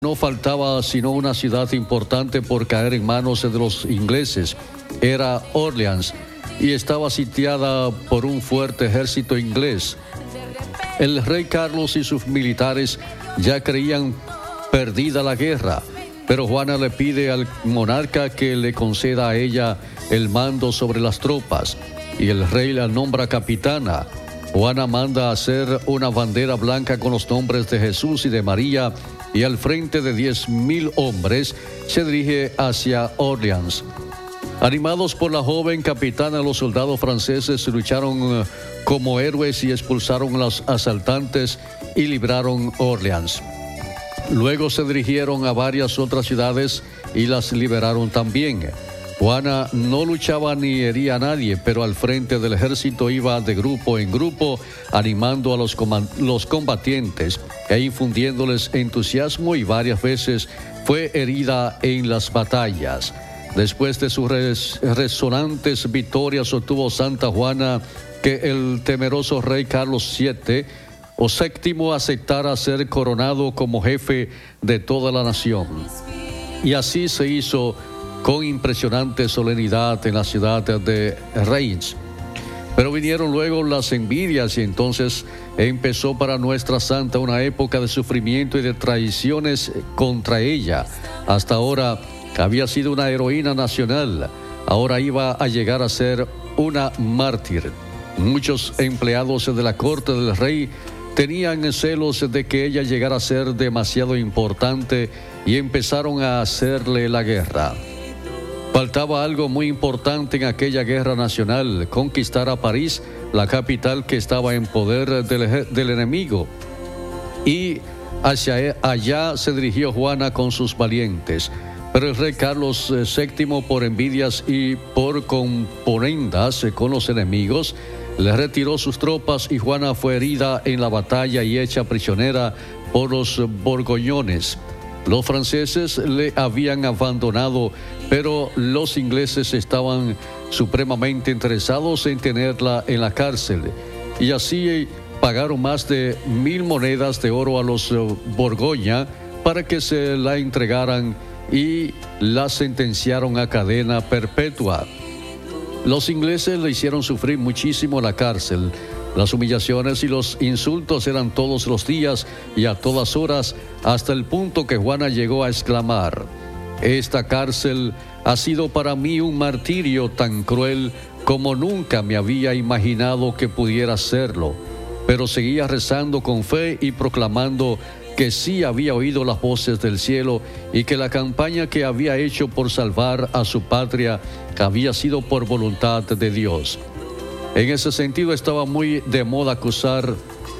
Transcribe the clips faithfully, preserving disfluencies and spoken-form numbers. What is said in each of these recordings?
No faltaba sino una ciudad importante por caer en manos de los ingleses. Era Orleans y estaba sitiada por un fuerte ejército inglés. El rey Carlos y sus militares ya creían perdida la guerra, pero Juana le pide al monarca que le conceda a ella el mando sobre las tropas y el rey la nombra capitana. Juana manda hacer una bandera blanca con los nombres de Jesús y de María y al frente de diez mil hombres se dirige hacia Orleans. Animados por la joven capitana, los soldados franceses lucharon como héroes y expulsaron a los asaltantes y libraron Orleans. Luego se dirigieron a varias otras ciudades y las liberaron también. Juana no luchaba ni hería a nadie, pero al frente del ejército iba de grupo en grupo, animando a los, los combatientes e infundiéndoles entusiasmo, y varias veces fue herida en las batallas. Después de sus res, resonantes victorias, obtuvo Santa Juana que el temeroso rey Carlos séptimo o séptimo aceptara ser coronado como jefe de toda la nación. Y así se hizo con impresionante solemnidad en la ciudad de Reims. Pero vinieron luego las envidias y entonces empezó para nuestra santa una época de sufrimiento y de traiciones contra ella. Hasta ahora había sido una heroína nacional, ahora iba a llegar a ser una mártir. Muchos empleados de la corte del rey tenían celos de que ella llegara a ser demasiado importante y empezaron a hacerle la guerra. Faltaba algo muy importante en aquella guerra nacional: conquistar a París, la capital que estaba en poder del, del enemigo. Y hacia allá se dirigió Juana con sus valientes. Pero el rey Carlos séptimo, por envidias y por componendas con los enemigos, le retiró sus tropas y Juana fue herida en la batalla y hecha prisionera por los borgoñones. Los franceses le habían abandonado, pero los ingleses estaban supremamente interesados en tenerla en la cárcel. Y así pagaron más de mil monedas de oro a los Borgoña para que se la entregaran y la sentenciaron a cadena perpetua. Los ingleses le hicieron sufrir muchísimo en la cárcel. Las humillaciones y los insultos eran todos los días y a todas horas, hasta el punto que Juana llegó a exclamar: «Esta cárcel ha sido para mí un martirio tan cruel como nunca me había imaginado que pudiera serlo». Pero seguía rezando con fe y proclamando que sí había oído las voces del cielo y que la campaña que había hecho por salvar a su patria había sido por voluntad de Dios. En ese sentido, estaba muy de moda acusar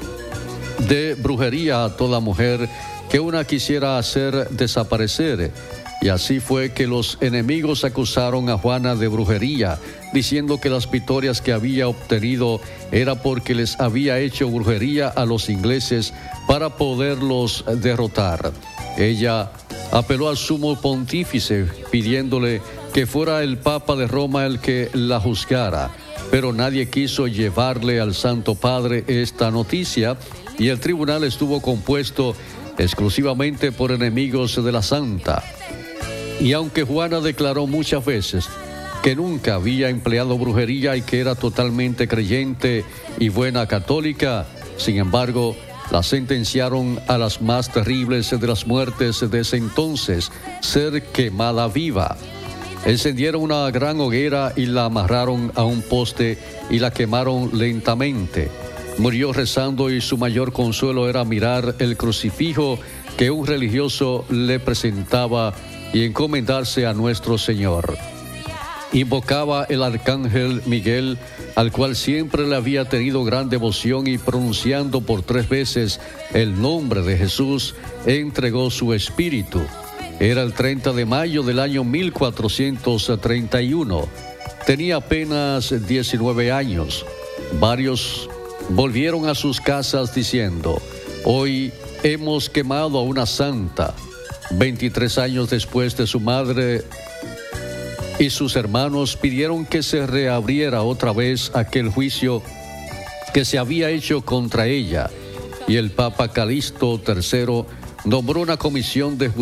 de brujería a toda mujer que una quisiera hacer desaparecer. Y así fue que los enemigos acusaron a Juana de brujería, diciendo que las victorias que había obtenido era porque les había hecho brujería a los ingleses para poderlos derrotar. Ella apeló al sumo pontífice pidiéndole que fuera el Papa de Roma el que la juzgara, pero nadie quiso llevarle al Santo Padre esta noticia y el tribunal estuvo compuesto exclusivamente por enemigos de la santa. Y aunque Juana declaró muchas veces que nunca había empleado brujería y que era totalmente creyente y buena católica, sin embargo, la sentenciaron a las más terribles de las muertes de ese entonces: ser quemada viva. Encendieron una gran hoguera y la amarraron a un poste y la quemaron lentamente. Murió rezando y su mayor consuelo era mirar el crucifijo que un religioso le presentaba y encomendarse a nuestro Señor. Invocaba el arcángel Miguel, al cual siempre le había tenido gran devoción, y pronunciando por tres veces el nombre de Jesús, entregó su espíritu. Era el treinta de mayo del año mil cuatrocientos treinta y uno. Tenía apenas diecinueve años. Varios volvieron a sus casas diciendo: «Hoy hemos quemado a una santa». veintitrés años después, de su madre y sus hermanos pidieron que se reabriera otra vez aquel juicio que se había hecho contra ella, y el Papa Calixto tercero nombró una comisión de